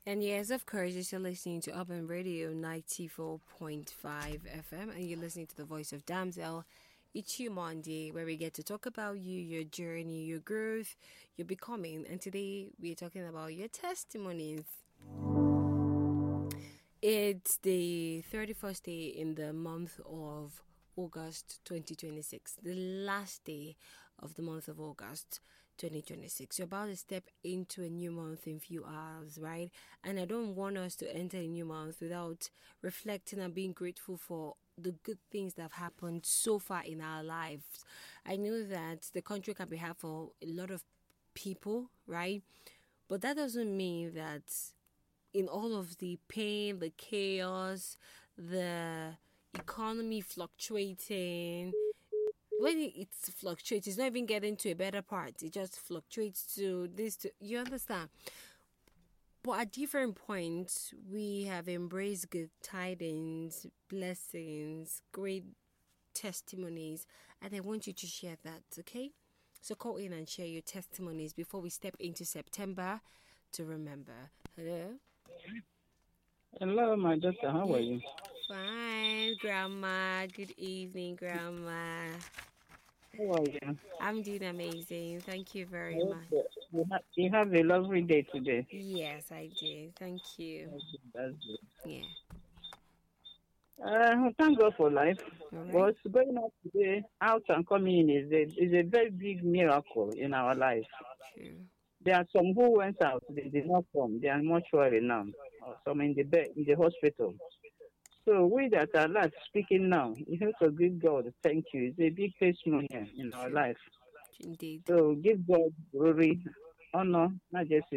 And yes, of course, you're still listening to Urban Radio 94.5 FM, and you're listening to the voice of Damsel. It's you Monday, where we get to talk about you, your journey, your growth, your becoming. And today we're talking about your testimonies. It's the 31st day in the month of August 2026, the last day of the month of August 2026. You're about to step into a new month in few hours, right? And I don't want us to enter a new month without reflecting and being grateful for the good things that have happened so far in our lives. I know that the country can be hard for a lot of people, right? But that doesn't mean that in all of the pain, the chaos, the economy fluctuating, when it fluctuates, it's not even getting to a better part. It just fluctuates to this, you understand? But at different points, we have embraced good tidings, blessings, great testimonies, and I want you to share that, okay? So call in and share your testimonies before we step into September to remember. Hello? Hello, my daughter. How are you? Fine, Grandma. Good evening, Grandma. How are you? I'm doing amazing. Thank you I very hope much. that you have a lovely day today. Yes, I do. Thank you. That's good. Yeah. Thank God for life. All right. What's going on today, out and coming in, is a very big miracle in our life. True. There are some who went out, they did not come. They are mortuary now, or some in the bed, in the hospital. So we that are alive speaking now, we have to give God thank you. It's a big testimony in our True. life. Indeed. So give God glory, honor, majesty.